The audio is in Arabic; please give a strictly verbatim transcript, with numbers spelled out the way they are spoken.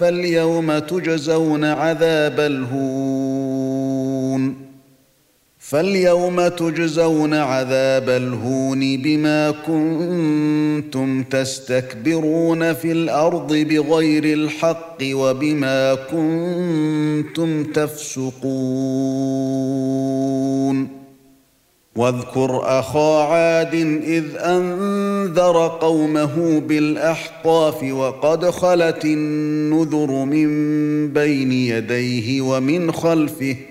فاليوم تجزون عذاب الهون فاليوم تجزون عذاب الهون بما كنتم تستكبرون في الأرض بغير الحق وبما كنتم تفسقون واذكر أخا عاد إذ أنذر قومه بالأحقاف وقد خلت النذر من بين يديه ومن خلفه